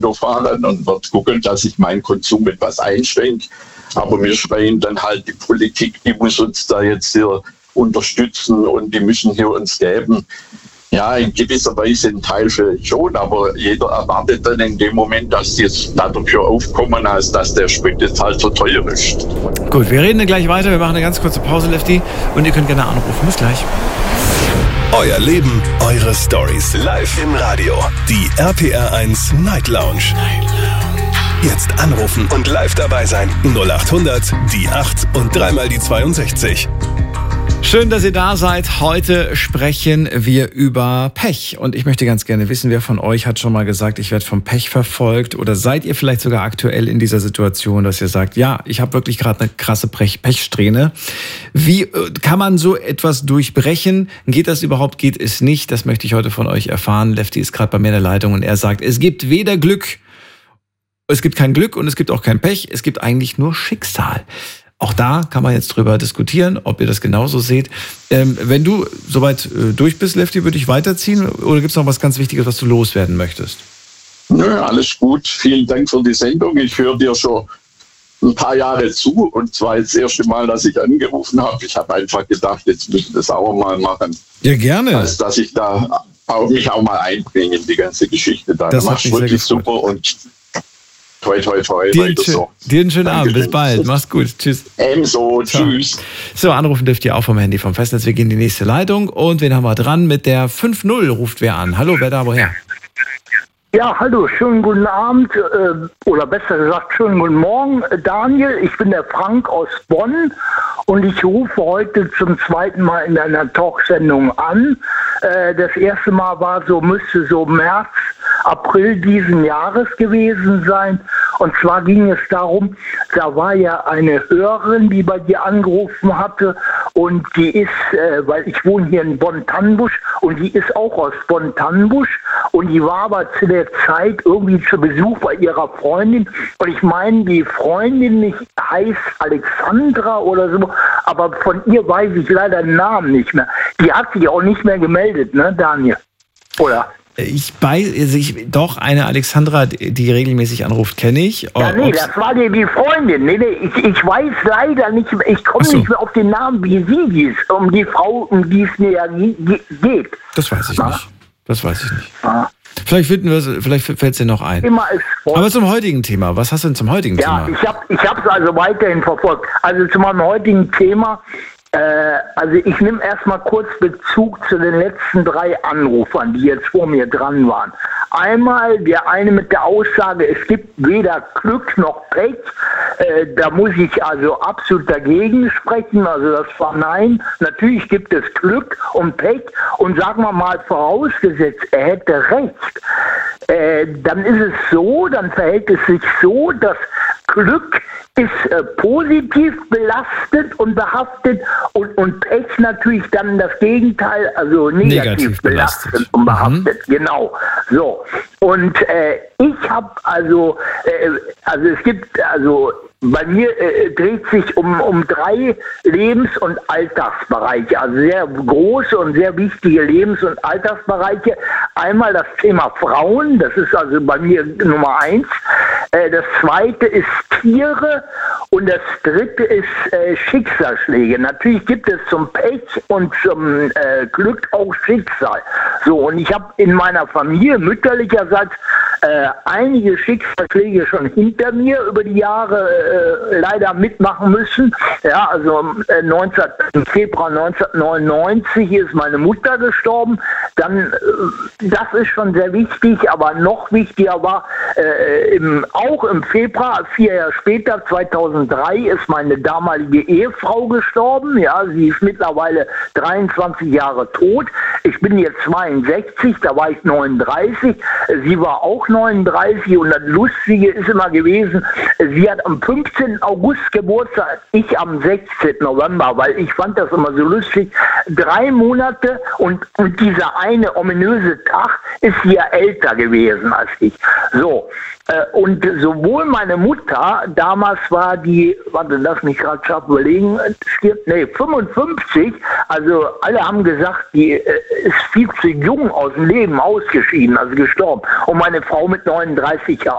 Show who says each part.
Speaker 1: fahren und werde gucken, dass ich meinen Konsum etwas einschränke. Aber wir schreien dann halt, die Politik, die muss uns da jetzt hier unterstützen und die müssen hier uns geben. Ja, in gewisser Weise ein Teil vielleicht schon, aber jeder erwartet dann in dem Moment, dass die jetzt dafür aufkommen, als dass der Sprit jetzt halt so teuer ist.
Speaker 2: Gut, wir reden dann gleich weiter. Wir machen eine ganz kurze Pause, Lefty, und ihr könnt gerne anrufen. Bis gleich.
Speaker 3: Euer Leben, eure Stories. Live im Radio. Die RPR1 Night Lounge. Jetzt anrufen und live dabei sein. 0800 die 8 und dreimal die 62.
Speaker 2: Schön, dass ihr da seid. Heute sprechen wir über Pech. Und ich möchte ganz gerne wissen, wer von euch hat schon mal gesagt, ich werde vom Pech verfolgt? Oder seid ihr vielleicht sogar aktuell in dieser Situation, dass ihr sagt, ja, ich habe wirklich gerade eine krasse Pechsträhne. Wie kann man so etwas durchbrechen? Geht das überhaupt? Geht es nicht? Das möchte ich heute von euch erfahren. Lefty ist gerade bei mir in der Leitung und er sagt, es gibt weder Glück, es gibt kein Glück und es gibt auch kein Pech. Es gibt eigentlich nur Schicksal. Auch da kann man jetzt drüber diskutieren, ob ihr das genauso seht. Wenn du soweit durch bist, Lefty, würde ich weiterziehen? Oder gibt es noch was ganz Wichtiges, was du loswerden möchtest?
Speaker 1: Nö, alles gut. Vielen Dank für die Sendung. Ich höre dir schon ein paar Jahre zu. Und zwar das erste Mal, dass ich angerufen habe. Ich habe einfach gedacht, jetzt müssen wir das auch mal machen.
Speaker 2: Ja, gerne.
Speaker 1: Als dass ich da mich auch mal einbringe in die ganze Geschichte.
Speaker 2: Das machst du wirklich
Speaker 1: super und toi, toi, toi.
Speaker 2: Dir einen schönen Abend. Bis bald. Mach's gut. Tschüss.
Speaker 1: Ebenso.
Speaker 2: Ciao.
Speaker 1: Tschüss.
Speaker 2: So, anrufen dürft ihr auch vom Handy vom Festnetz. Wir gehen in die nächste Leitung. Und wen haben wir dran? Mit der 5-0 ruft wer an. Hallo, wer da, woher?
Speaker 4: Ja, hallo, schönen guten Abend, oder besser gesagt, schönen guten Morgen, Daniel. Ich bin der Frank aus Bonn und ich rufe heute zum zweiten Mal in einer Talksendung an. Das erste Mal müsste so März, April diesen Jahres gewesen sein. Und zwar ging es darum, da war ja eine Hörerin, die bei dir angerufen hatte und die ist, weil ich wohne hier in Bonn-Tannenbusch und die ist auch aus Bonn-Tannenbusch und die war aber zu der Zeit irgendwie zu Besuch bei ihrer Freundin und ich meine, die Freundin nicht heißt Alexandra oder so, aber von ihr weiß ich leider den Namen nicht mehr. Die hat sich auch nicht mehr gemeldet, ne, Daniel? Oder?
Speaker 2: Doch, eine Alexandra, die regelmäßig anruft, kenne ich.
Speaker 4: Ja, nee, das war die Freundin. Nee, ich weiß leider nicht, ich komme nicht mehr auf den Namen, wie sie hieß, um die Frau, um die es mir ja geht.
Speaker 2: Das weiß ich nicht. Vielleicht fällt es dir noch ein.
Speaker 4: Immer ist voll.
Speaker 2: Aber zum heutigen Thema, was hast du denn zum heutigen Thema?
Speaker 4: Ja, ich habe es also weiterhin verfolgt. Also zu meinem heutigen Thema, also ich nehme erstmal kurz Bezug zu den letzten 3 Anrufern, die jetzt vor mir dran waren. Einmal der eine mit der Aussage, es gibt weder Glück noch Pech. Da muss ich also absolut dagegen sprechen. Also das war nein. Natürlich gibt es Glück und Pech. Und sagen wir mal vorausgesetzt, er hätte recht. Dann ist es so, dann verhält es sich so, dass Glück ist positiv belastet und behaftet und Pech natürlich dann das Gegenteil, also negativ belastet und behaftet. Genau. So. Und ich habe also es gibt bei mir dreht sich um 3 Lebens- und Alltagsbereiche, also sehr große und sehr wichtige Lebens- und Alltagsbereiche. Einmal das Thema Frauen, das ist also bei mir Nummer 1. Das zweite ist Tiere und das dritte ist Schicksalsschläge. Natürlich gibt es zum Pech und zum Glück auch Schicksal. So, und ich habe in meiner Familie mütterlicherseits einige Schicksalsschläge schon hinter mir über die Jahre leider mitmachen müssen. Ja, also im Februar 1999 ist meine Mutter gestorben. Dann, das ist schon sehr wichtig, aber noch wichtiger war, auch im Februar, 4 Jahre später, 2003, ist meine damalige Ehefrau gestorben. Ja, sie ist mittlerweile 23 Jahre tot. Ich bin jetzt 62, da war ich 39. Sie war auch 39 und das Lustige ist immer gewesen, sie hat am 15. August Geburtstag, ich am 16. November, weil ich fand das immer so lustig. 3 Monate und dieser eine ominöse Tag ist sie ja älter gewesen als ich. So, Und sowohl meine Mutter, damals war die, lass mich gerade scharf überlegen, 55, also alle haben gesagt, die ist viel zu jung aus dem Leben ausgeschieden, also gestorben. Und meine Frau mit 39 Jahren.